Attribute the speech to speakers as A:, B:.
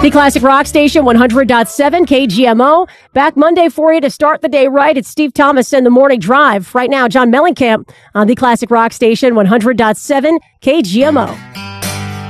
A: The Classic Rock Station 100.7 KGMO. Back Monday for you to start the day right. It's Steve Thomas in the Morning Drive. Right now, John Mellencamp on the Classic Rock Station 100.7 KGMO.